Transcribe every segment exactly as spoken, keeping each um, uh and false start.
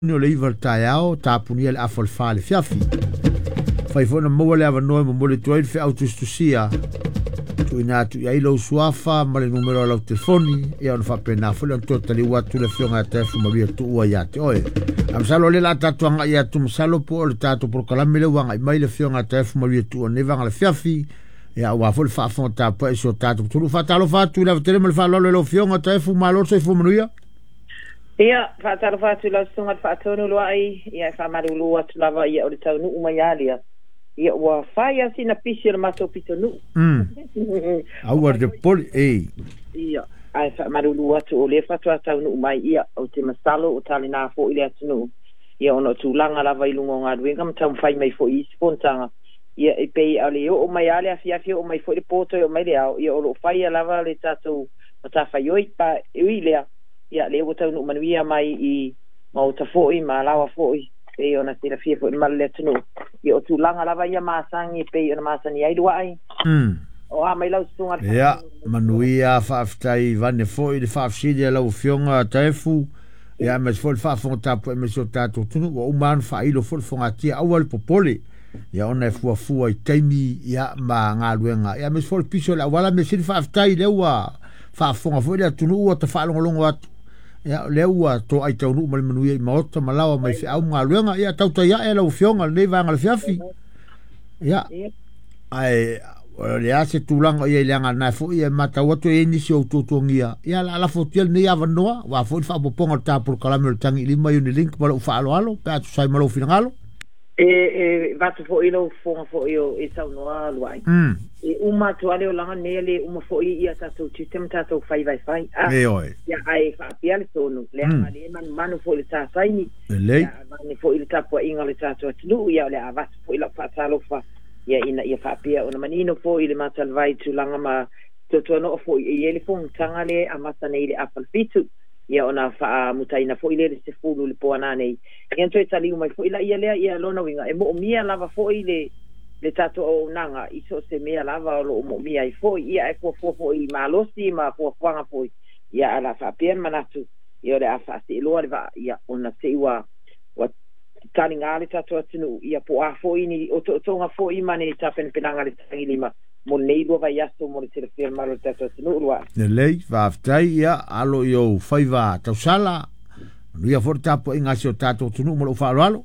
no le iwa tai ao tapunia le afo le fa le fiafi fai fona mo le ava no mo le toi fe autostusia tu ina tu ia lo suafa ma le numero la telefoni e on fa pena fo le totali watu le fionga te fu maria tu wa ya te oe am salo le la tatu anga ia tu salo po le tatu por kala mele wanga mai le fionga te fu maria tu ne vanga le fiafi ia wa fo le fa fonta po e so tatu tu fa talo fa tu la tele me fa lo le fionga te fu malo so fu maria. Ia, whaataro whātu lau sunga whaatonu loa ai, ia e whamarulu atu lava ia o le tau nuu mai alia. Ia ua whaia sina pisi o le mato pito nuu. Mm. Aua de poli, ei. Ia, ai whamarulu atu o le whatua tau nuu mai ia o te masalo o tali nā fo ile atu nuu. Ia ono tūlanga lava i lungo ngā ruenga ma tau mwhai mai fo i spontanga. Ia e pei au le o mai alia fiafia o mai fo i poto o mai lea. Ia o lo whaia lava le tātou o tā whaioi pa e ui lea. Ia le o tau no manuia mai i mauta foi ma lawa foi pe ona tira fia foi mal le tunu ia o tu langa lava ia masangi pe ona masani ai duai mm o a mai lau sunga ia manuia fa aftai vane foi le fa afsidia lau fionga taifu ia mes foi fa fonta po mes o tatu tunu o man fa ilo foi fonga tia awal popole ia ona fu fu ai taimi ia ma ngaluenga ia mes foi piso la wala mes fa aftai le wa fa fonga foi le tunu o te fa longo longo atu ya leua to ai tau nu mal manuia i maota malawa mai fi au ngaluenga ia tau tai ia lau fionga le vanga le fiafi ia ai le ase tulanga ia leanga na fu ia mata wato e ni si o tutungia ia la la fotiel ni ava noa wa fu fa poponga ta por kala me tangi lima yu ni link para fa alo alo pa tu sai malo finalo e e va tu fo ilo fo fo io e tau noa luai mm e uma tu ale o langa nele uma fo i ia tatu sistema tatu fai vai fai ah ia ai fa piale tonu le ale man manu fo le ta sai ni le ni fo ile tapo inga le tatu tu ia le ava fo ile fa talo fa ia ina ia fa pia ona manino fo ile matal vai tu langa ma to to no fo i ele fo tanga le amasa nei le apple fitu ia ona fa mutaina fo ile se fulu le poana nei ia toi tali mai fo ile ia le ia lona winga e mo mia lava fo ile le tato o nanga i so se mea lava o lo mo mia i fo ia e fo fo fo i malosi ma fo fanga fo ia ala fa pien manatu ia le afa se lo va ia ona se wa wa tani ngale tato atinu ia po a fo ini o to tonga fo i mani tapen penanga le tangi lima mo nei lo vai asto mo le telefon malo tato atinu lo le lei va aftai ia alo yo faiva tau sala ia forta po inga se tato atinu mo lo fa alo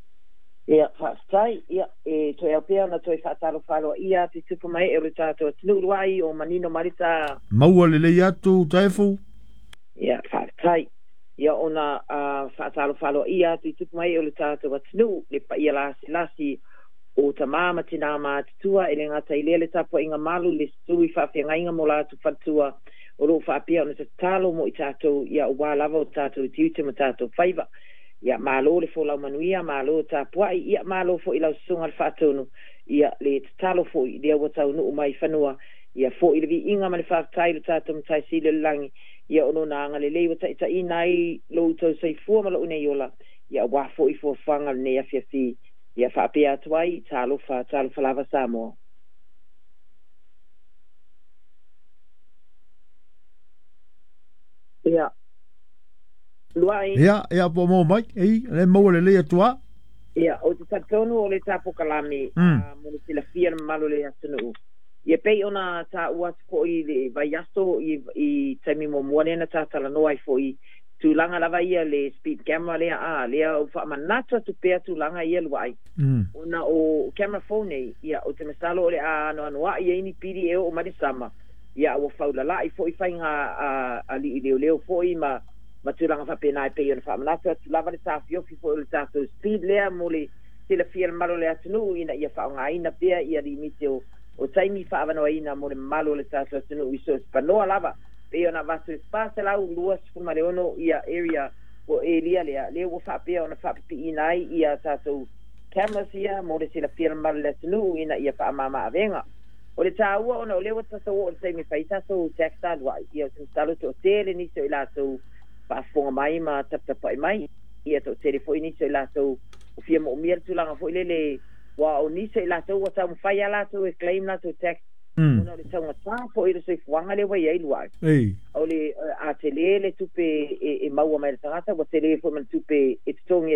ia fastai ia e to ia pia na to fa talo falo ia ti tupu mai e ritato tnu ruai o manino marita maua le le atu taifu ia fastai ia ona fa talo falo ia ti tupu mai e ritato tnu le pa ia la lasi o tamama tina ma tua e lenga tai le tapo inga malu le sui fa fe ngainga mola tu fatua o lo fa pia ona talo mo itato ia wa lava tato ti ti matato faiva ia malo le fo la manuia malo ta puai ia malo fo ila sunga fatunu ia le talo fo ia wata no mai fanua ia fo ile vi inga ma le fa tai le tatum tai sile langi ia ono na nga le le wata ita inai lo to sai fo ma lo ne yola ia wa fo i fo fanga ne afia fi ia fa pia tuai talo fa talo fa lava samo ia luai ia ia po mo mai ei le mo le le tua ia o te tatonu o le tapo kalami mo le tila fia malo le atunu ia pei ona ta ua fo i le vai asto i i taimi mo moane na ta tala no ai fo i tulanga lava ia le speed camera le a le o fa manata tu pe tulanga ia luai ona o camera phone ia o te masalo le a no no ia ini pidi e o marisama ia o faula la i fo i fainga a ali le le fo i ma ma tulanga fa pena pe yon fa manata tu lava le tafio fi fo le tato speed le mole te le fiel malo le atunu ina ia fa nga ina pe ia limite o o taimi fa avano ina mole malo le tato atunu iso spanoa lava pe yon avaso space la u luas fu mareono ia area o elia le le o fa pe ona fa pi ina ia tato cameras ia mole te le fiel malo le atunu ina ia fa mama avenga o le taua ona o le o tato o taimi fa tato textile wa ia se instalo to tele ni so ila so pa fonga mai ma tap tap mai ia to telefone ni se la so o fia mo mier tu langa fo ile le wa o ni se la so wa tam fa ya la so e claim la to text ona le taunga tā po i le soifuanga le wai ai luai ei o le a tele le tupe e maua mai le tangata wa tele fo man tupe e tongi